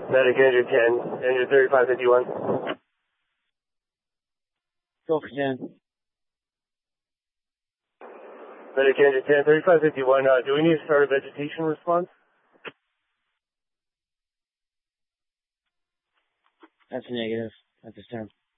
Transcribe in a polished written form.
Medic engine 10, engine 3551. Go for 10. Medic engine 10, 3551, do we need to start a vegetation response? That's a negative at this time.